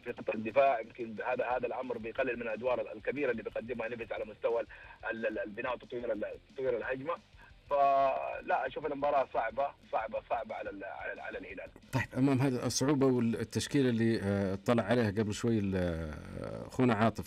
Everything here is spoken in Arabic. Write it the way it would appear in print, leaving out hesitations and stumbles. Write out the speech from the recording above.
في خط الدفاع. يمكن هذا الامر بيقلل من الادوار الكبيره اللي بيقدمها نيفيز على مستوى البناء وتطوير الهجمه. فلا اشوف المباراه صعبه على الهلال. طيب، امام هذه الصعوبه والتشكيله اللي اطلع عليها قبل شوي اخونا عاطف